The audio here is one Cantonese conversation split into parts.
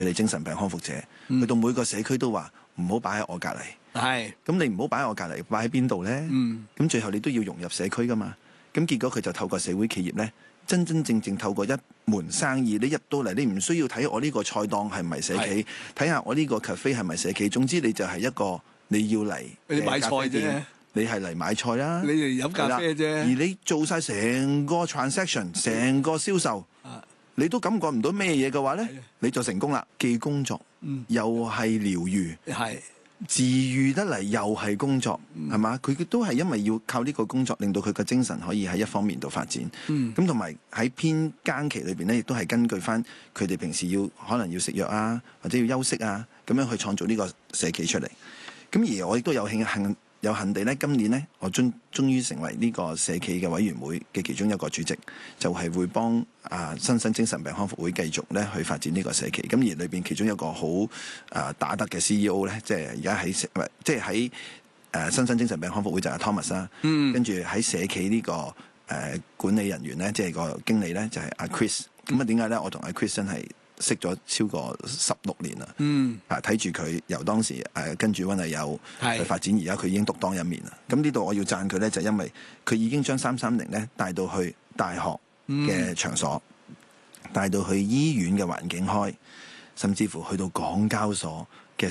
理精神病康復者，去到每個社區都話唔好擺喺我隔離。 係， 咁你唔好擺喺我隔離，擺喺邊度咧？咁最後你都要融入社區噶嘛。咁結果佢就透過社會企業咧，真真正正透過一門生意，你入到嚟，你唔需要睇我呢個菜檔係咪社企，睇下我呢個 cafe 係咪社企。總之你就係一個你要嚟你買菜啫， 你係嚟買菜啦， 你嚟飲咖啡啫。 而你做晒成個 transaction， 成個銷售，你都感覺唔到咩嘢嘅話咧，你就成功啦。既工作，又係療愈， 係。 治愈得嚟又係工作，係嘛？佢都係因為要靠呢個工作，令到佢嘅精神可以喺一方面度發展。咁同埋喺偏間期裏邊咧，亦都係根據翻佢哋平時可能要食藥啊，或者要休息啊，咁樣去創造呢個社企出嚟。咁而我亦都有幸地咧，今年咧，我終於成為呢個社企嘅委員會嘅其中一個主席，就係會幫新生精神病康復會繼續咧去發展呢個社企。咁而裏邊其中一個好打得嘅 CEO 咧，即係而家喺新生精神病康復會就係 Thomas 啦。跟住喺社企呢個管理人員咧，即係個經理咧，就係阿 Chris。咁點解咧？我同阿 Chris 真係識咗超過16年啦，睇住佢由當時跟住溫麗友去發展，而家佢已經獨當一面啦。咁呢度我要讚佢咧，就因為佢已經將330咧帶到去大學嘅場所，帶到去醫院嘅環境開，甚至乎去到港交所嘅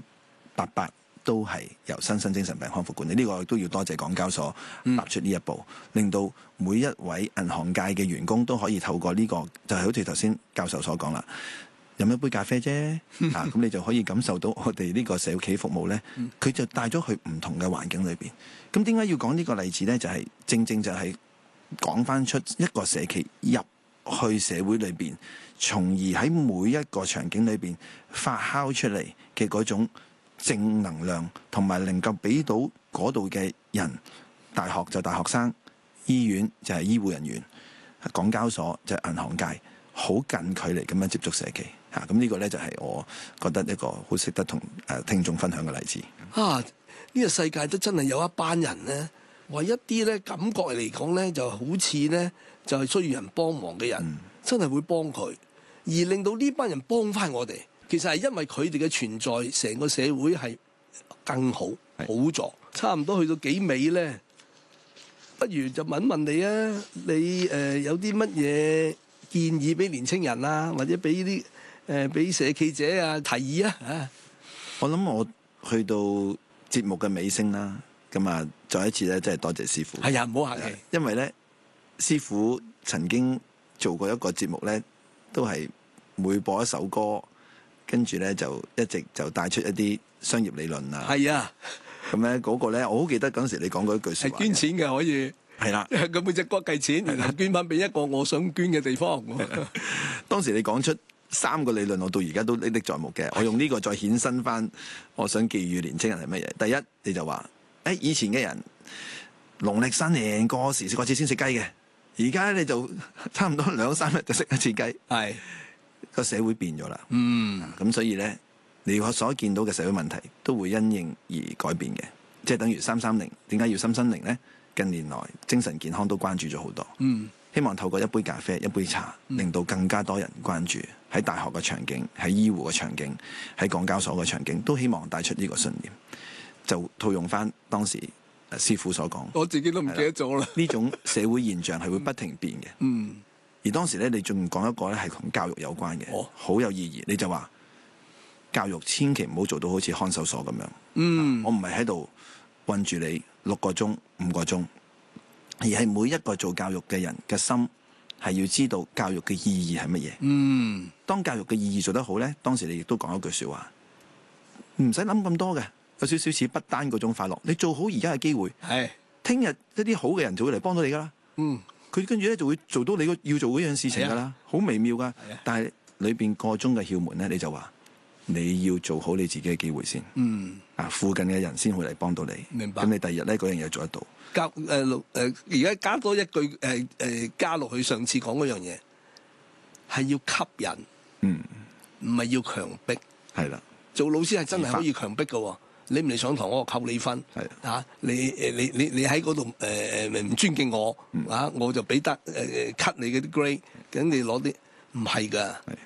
388都係由新生精神病康復管理。呢個都要多謝港交所踏出呢一步，令到每一位銀行界嘅員工都可以透過呢個，就係好似頭先教授所講啦，飲一杯咖啡啫，咁你就可以感受到我哋呢個社企服務呢，佢就帶咗去唔同嘅環境裏邊。咁點解要講呢個例子呢？就係正正就係講翻出一個社企入去社會裏邊，從而喺每一個場景裏邊發酵出嚟嘅嗰種正能量，同埋能夠俾到嗰度嘅人，大學就大學生，醫院就係醫護人員，港交所就係銀行界，好近距離咁樣接觸社企嚇。咁呢個呢，就係我覺得一個好值得同聽眾分享嘅例子。 呢個世界都真係有一班人呢，為一啲呢感覺嚟講呢，就好似呢，就係需要人幫忙嘅人，真係會幫佢，而令到呢班人幫翻我哋。其實係因為佢哋嘅存在，成個社會係更好好咗。差唔多去到幾尾咧，不如就問問你啊，你有啲乜嘢建議俾年青人啊，或者俾啲俾社企者啊提議啊？ 我諗我去到節目嘅尾聲啦，咁啊，再一次咧，真係多謝師傅。 係啊，唔好客氣。 因為咧，師傅曾經做過一個節目咧，都係每播一首歌，跟住咧就一直就帶出一啲商業理論啊。係啊，咁咧嗰個咧，我好記得嗰陣時你講過一句説話，係捐錢嘅可以。係啦，咁每隻歌計錢，然後捐翻俾一個我想捐嘅地方。當時你講出3個理論，我到而家都歷歷在目嘅。我用呢個再衍生翻，我想寄予年青人係乜嘢？第一，你就話以前嘅人農曆新年過時過節先食雞嘅，而家你就差唔多2-3日就食一次雞。係。個社會變咗啦，咁所以咧，你所見到嘅社會問題都會因應而改變嘅，即係等於330，點解要心身靈呢？近年來精神健康都關注咗好多，希望透過一杯咖啡、一杯茶，令到更加多人關注喺大學嘅場景、喺醫護嘅場景、喺港交所嘅場景，都希望帶出呢個信念，就套用翻當時師傅所講，我自己都唔記得咗啦。呢種社會現象係會不停變嘅。而當時咧，你仲講一個咧係同教育有關嘅，好有意義。你就話教育千祈唔好做到好似看守所咁樣。我唔係喺度韞住你6個鐘、5個鐘，而係每一個做教育嘅人嘅心係要知道教育嘅意義係乜嘢。當教育嘅意義做得好咧，當時你亦都講一句説話，唔使諗咁多嘅，有少少似不丹嗰種快樂。你做好而家嘅機會，聽日一啲好嘅人就會嚟幫到你噶啦。佢跟住咧就會做到你要做嗰樣事情噶啦，好微妙噶。但係裏邊個中嘅竅門咧，你就話你要做好你自己嘅機會先。附近嘅人先會嚟幫到你。明白。咁你第二日咧嗰樣嘢做得到。而家加多一句加落去上次講嗰樣嘢，係要吸引，唔係要強迫。係啦，做老師係真係可以強迫㗎喎。你唔嚟上堂，我扣你分。係你喺嗰度唔尊敬我，我就俾得cut 你嗰啲 grade，咁你攞啲唔係㗎。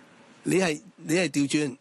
你係調轉，